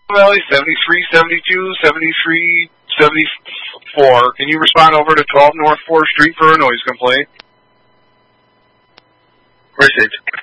Valley 7372 7374. Can you respond over to 12 North 4th Street for a noise complaint? Received.